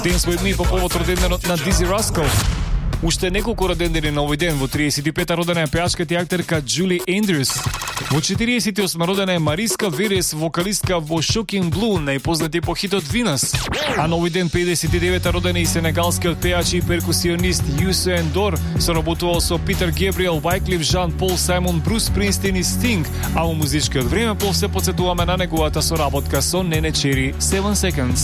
Dance With Me по повод роденденот на Дизи Раскал. Уште неколку родендени на овој ден. Во 35-та родена е пеачката и актерка Джули Ендрюс. Во 48 родена е Мариска Верес, вокалистка во Shocking Blue, најпознати по хитот Venus. А на овој ден 59-та родена и сенегалскиот пеач и перкусионист Юсен Дор, соработувал со Питер Гебриел, Wyclef Jean, Пол Саймон, Брус Спринстин и Стинг, а во музичкиот време се потсетуваме на неговата соработка со Нене Чери 7 Seconds.